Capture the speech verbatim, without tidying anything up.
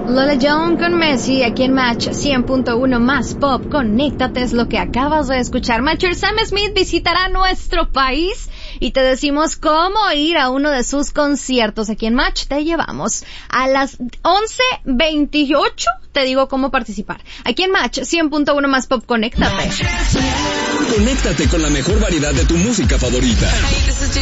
Lola Young con Messi, aquí en Match cien punto uno más pop. Conéctate, es lo que acabas de escuchar. Matcher Sam Smith visitará nuestro país y te decimos cómo ir a uno de sus conciertos. Aquí en Match te llevamos a las once veintiocho. Te digo cómo participar. Aquí en Match cien punto uno más pop, conéctate. Conéctate con la mejor variedad de tu música favorita.